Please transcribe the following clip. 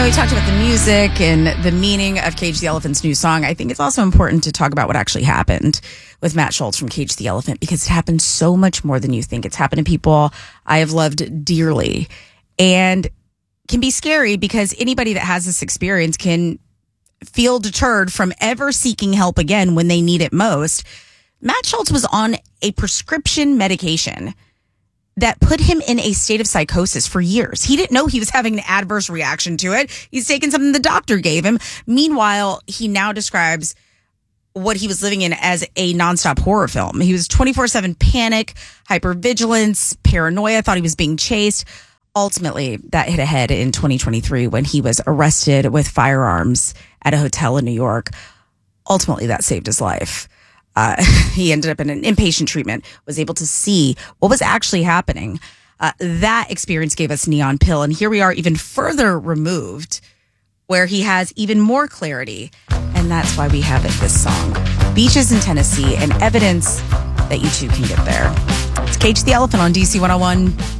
We talked about the music and the meaning of Cage the Elephant's new song. I think it's also important to talk about what actually happened with Matt Schultz from Cage the Elephant, because it happened so much more than you think. It's happened to people I have loved dearly and can be scary, because anybody that has this experience can feel deterred from ever seeking help again when they need it most. Matt Schultz was on a prescription medication that put him in a state of psychosis for years. He didn't know he was having an adverse reaction to it. He's taken something the doctor gave him. Meanwhile, he now describes what he was living in as a nonstop horror film. He was 24/7 panic, hypervigilance, paranoia, thought he was being chased. Ultimately, that hit a head in 2023 when he was arrested with firearms at a hotel in New York. Ultimately, that saved his life. He ended up in an inpatient treatment, was able to see what was actually happening. That experience gave us Neon Pill. And here we are even further removed, where he has even more clarity. And that's why we have this song, Beaches in Tennessee, and evidence that you too can get there. It's Cage the Elephant on DC 101.